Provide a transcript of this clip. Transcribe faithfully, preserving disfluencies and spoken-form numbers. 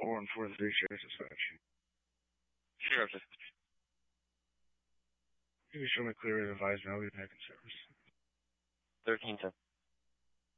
four and four three shares dispatch. Sure, officer. You can show me clear advisement. I'll be back in service. thirteen ten.